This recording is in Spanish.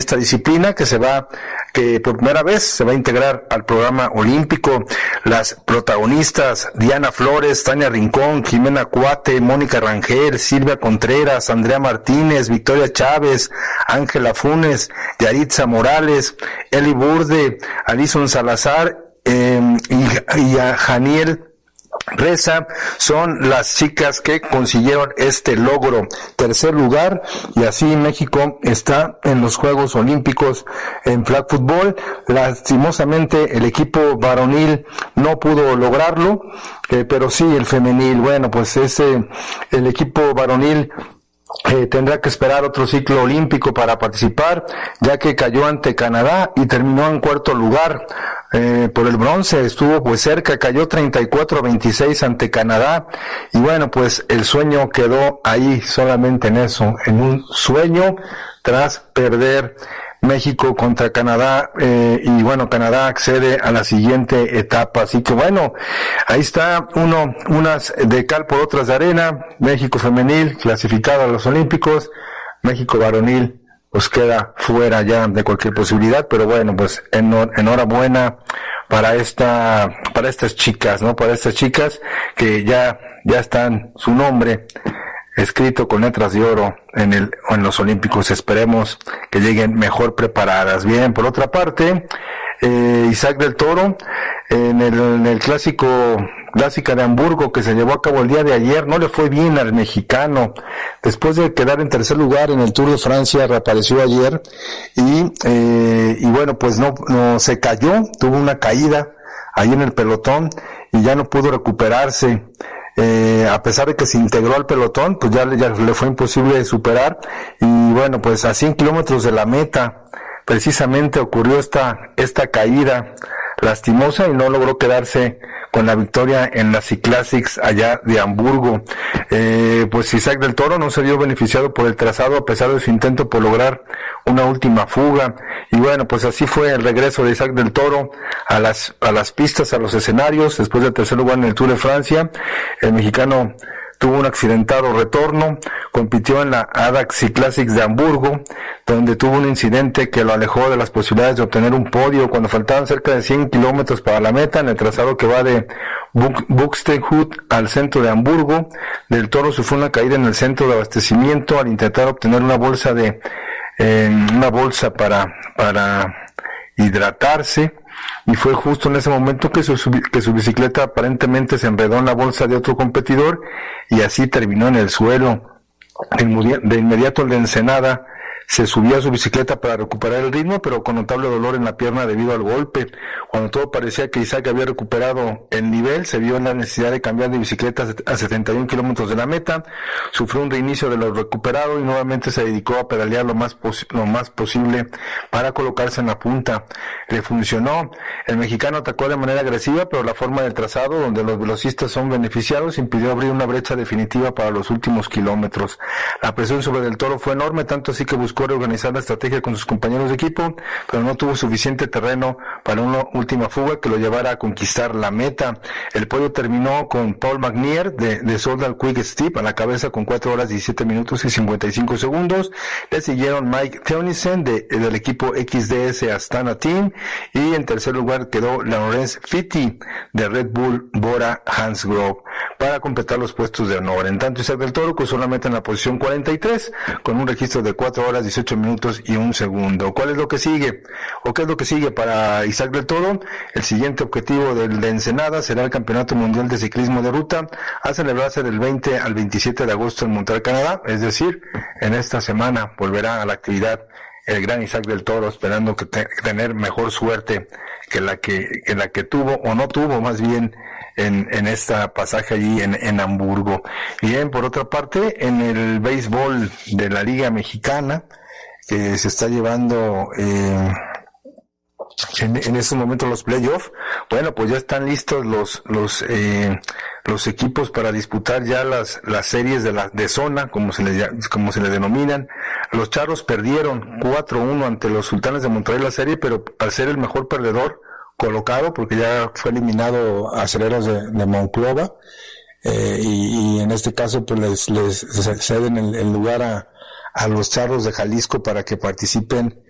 esta disciplina que por primera vez se va a integrar al programa olímpico. Las protagonistas: Diana Flores, Tania Rincón, Jimena Cuate, Mónica Rangel, Silvia Contreras, Andrea Martínez, Victoria Chávez, Ángela Funes, Yaritza Morales, Eli Burde, Alison Salazar y a Janiel Reza son las chicas que consiguieron este logro, tercer lugar, y así México está en los Juegos Olímpicos en flag football. Lastimosamente el equipo varonil no pudo lograrlo, pero sí el femenil. Bueno, pues el equipo varonil tendrá que esperar otro ciclo olímpico para participar, ya que cayó ante Canadá y terminó en cuarto lugar. Por el bronce estuvo pues cerca, cayó 34-26 ante Canadá, y bueno, pues el sueño quedó ahí solamente en eso, en un sueño, tras perder México contra Canadá, y bueno, Canadá accede a la siguiente etapa. Así que bueno, ahí está unas de cal por otras de arena. México femenil clasificado a los Olímpicos, México varonil pues queda fuera ya de cualquier posibilidad, pero bueno, pues enhorabuena para estas chicas, ¿no? Para estas chicas que ya están su nombre escrito con letras de oro en los Olímpicos. Esperemos que lleguen mejor preparadas. Bien, por otra parte, Isaac del Toro, en el clásica de Hamburgo que se llevó a cabo el día de ayer, no le fue bien al mexicano. Después de quedar en tercer lugar en el Tour de Francia, reapareció ayer y bueno, pues no se cayó, tuvo una caída ahí en el pelotón y ya no pudo recuperarse. A pesar de que se integró al pelotón, pues ya le fue imposible superar, y bueno, pues a 100 kilómetros de la meta precisamente ocurrió esta caída lastimosa y no logró quedarse con la victoria en la Cyclassics allá de Hamburgo. Pues Isaac del Toro no se vio beneficiado por el trazado a pesar de su intento por lograr una última fuga, y bueno, pues así fue el regreso de Isaac del Toro a las pistas, a los escenarios, después del tercer lugar en el Tour de Francia. El mexicano tuvo un accidentado retorno, compitió en la ADAC Cyclassics de Hamburgo, donde tuvo un incidente que lo alejó de las posibilidades de obtener un podio cuando faltaban cerca de 100 kilómetros para la meta, en el trazado que va de Buxtehude al centro de Hamburgo. Del Toro sufrió una caída en el centro de abastecimiento al intentar obtener una bolsa para hidratarse, y fue justo en ese momento que su bicicleta aparentemente se enredó en la bolsa de otro competidor y así terminó en el suelo. De inmediato el de Ensenada se subió a su bicicleta para recuperar el ritmo, pero con notable dolor en la pierna debido al golpe. Cuando todo parecía que Isaac había recuperado el nivel, se vio en la necesidad de cambiar de bicicleta a 71 kilómetros de la meta. Sufrió un reinicio de lo recuperado y nuevamente se dedicó a pedalear lo más posible para colocarse en la punta. Le funcionó. El mexicano atacó de manera agresiva, pero la forma del trazado, donde los velocistas son beneficiados, impidió abrir una brecha definitiva para los últimos kilómetros. La presión sobre Del Toro fue enorme, tanto así que buscó reorganizar la estrategia con sus compañeros de equipo, pero no tuvo suficiente terreno para una última fuga que lo llevara a conquistar la meta. El podio terminó con Paul Magnier de Soldal Quick Step a la cabeza con 4 horas 17 minutos y 55 segundos. Le siguieron Mike Theunissen del equipo XDS Astana Team, y en tercer lugar quedó Laurence Fitty de Red Bull Bora Hansgrohe para completar los puestos de honor. En tanto, Isaac del Toro cruzó la meta en la posición 43 con un registro de 4 horas 18 minutos y 1 segundo. ¿Cuál es lo que sigue? ¿O qué es lo que sigue para Isaac del Toro? El siguiente objetivo del de Ensenada será el Campeonato Mundial de Ciclismo de Ruta, a celebrarse del 20 al 27 de agosto en Montreal, Canadá. Es decir, en esta semana volverá a la actividad el gran Isaac del Toro, esperando tener mejor suerte que la que tuvo, o no tuvo más bien, en esta pasaje allí en Hamburgo. Bien, por otra parte, en el béisbol de la Liga Mexicana, que se está llevando en estos momentos los playoffs, bueno, pues ya están listos los equipos para disputar ya las series de zona, como se les denominan. Los Charros perdieron 4-1 ante los Sultanes de Monterrey la serie, pero al ser el mejor perdedor colocado, porque ya fue eliminado Aceleros de Monclova, y en este caso pues les ceden el lugar a los Charros de Jalisco para que participen